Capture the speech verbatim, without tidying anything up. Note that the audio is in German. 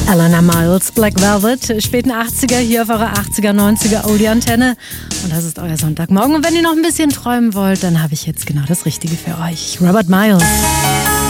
Alana Miles, Black Velvet, späten achtziger, hier auf eurer achtziger, neunziger Oldie-Antenne. Und das ist euer Sonntagmorgen. Und wenn ihr noch ein bisschen träumen wollt, dann habe ich jetzt genau das Richtige für euch. Robert Miles.